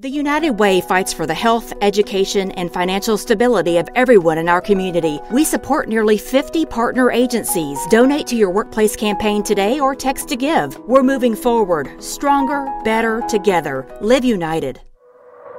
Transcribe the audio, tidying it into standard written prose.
The United Way fights for the health, education, and financial stability of everyone in our community. We support nearly 50 partner agencies. Donate to your workplace campaign today or text to give. We're moving forward, stronger, better, together. Live United.